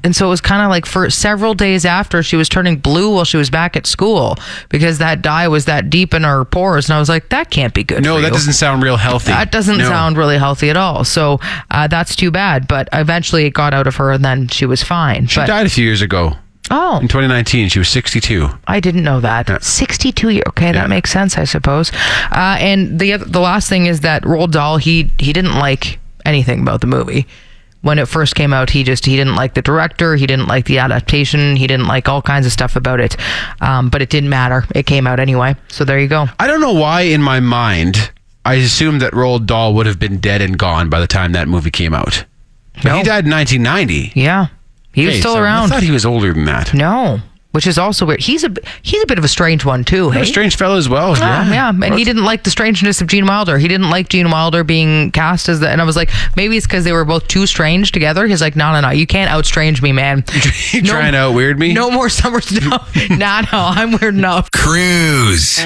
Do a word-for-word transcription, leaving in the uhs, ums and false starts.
And so it was kind of like for several days after, she was turning blue while she was back at school because that dye was that deep in her pores. And I was like, that can't be good No, for that you. doesn't sound real healthy. That doesn't No. sound really healthy at all. So uh, that's too bad. But eventually it got out of her and then she was fine. She but, died a few years ago. Oh. In twenty nineteen, she was sixty-two. I didn't know that. Yeah. sixty-two years. Okay, Yeah. that makes sense, I suppose. Uh, and the other, the last thing is that Roald Dahl, he he didn't like anything about the movie. When it first came out, he just he didn't like the director, he didn't like the adaptation, he didn't like all kinds of stuff about it. Um, but it didn't matter. It came out anyway. So there you go. I don't know why in my mind I assumed that Roald Dahl would have been dead and gone by the time that movie came out. But No. he died in nineteen ninety. Yeah, he was Okay, still so around. I thought he was older than that. No, which is also weird. He's a he's a bit of a strange one too. A Hey, strange fellow as well. yeah, yeah. And he didn't like the strangeness of Gene Wilder. He didn't like Gene Wilder being cast as the. And I was like, maybe it's because they were both too strange together. He's like, no, no, no, you can't outstrange me, man. You No- trying to out weird me? No more summers. No, nah, no, I'm weird enough. Cruise.